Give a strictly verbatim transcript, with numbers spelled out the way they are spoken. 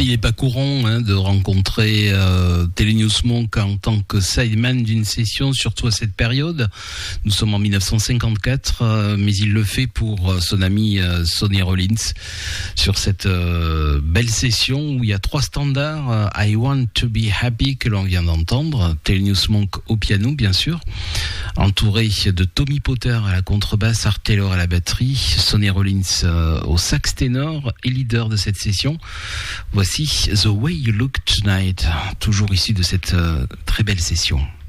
il n'est pas courant hein, de rencontrer euh, Thelonious Monk en tant que sideman d'une session, surtout à cette période. Nous sommes en dix-neuf cent cinquante-quatre, euh, mais il le fait pour euh, son ami euh, Sonny Rollins sur cette euh, belle session où il y a trois standards. Euh, I Want to Be Happy que l'on vient d'entendre, Thelonious Monk au piano bien sûr, entouré de Tommy Potter à la contrebasse, Art Taylor à la batterie, Sonny Rollins euh, au sax ténor et leader de cette session. Voici The Way You Look Tonight, toujours issu de cette euh, très belle session.